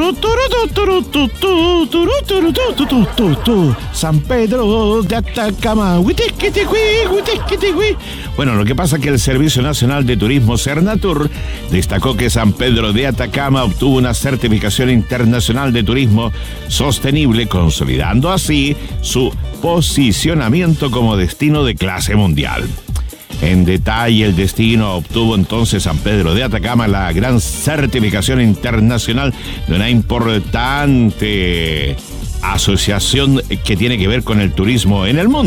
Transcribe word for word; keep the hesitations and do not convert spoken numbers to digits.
San Pedro de Atacama. Bueno, lo que pasa es que el Servicio Nacional de Turismo, Sernatur, destacó que San Pedro de Atacama obtuvo una certificación internacional de turismo sostenible, consolidando así su posicionamiento como destino de clase mundial. En detalle, el destino obtuvo entonces San Pedro de Atacama la gran certificación internacional de una importante asociación que tiene que ver con el turismo en el mundo.